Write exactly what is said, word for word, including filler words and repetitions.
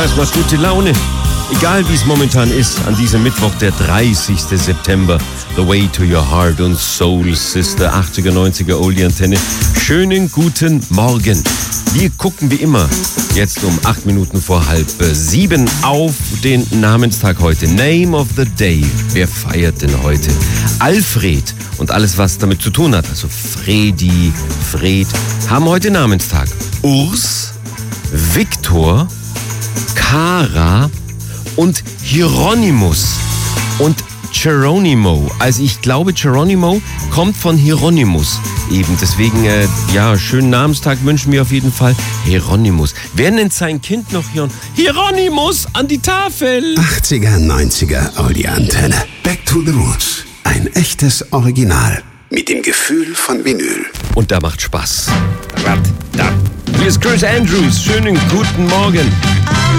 es macht gute Laune. Egal wie es momentan ist, an diesem Mittwoch, der dreißigsten September. The Way to Your Heart und Soul Sister, achtziger, neunziger Oldie-Antenne. Schönen guten Morgen. Wir gucken wie immer jetzt um acht Minuten vor halb sieben auf den Namenstag heute. Name of the Day. Wer feiert denn heute? Alfred und alles, was damit zu tun hat. Also Fredi, Fred, haben heute Namenstag. Urs, Viktor, Kara und Hieronymus und Geronimo. Also ich glaube, Geronimo kommt von Hieronymus. Eben deswegen, äh, ja, schönen Namenstag wünschen wir auf jeden Fall. Hieronymus. Wer nennt sein Kind noch Hier- Hieronymus an die Tafel? achtziger, neunziger Audi-Antenne. Back to the Roots. Ein echtes Original. Mit dem Gefühl von Vinyl. Und da macht Spaß. Hier ist Chris Andrews. Schönen guten Morgen.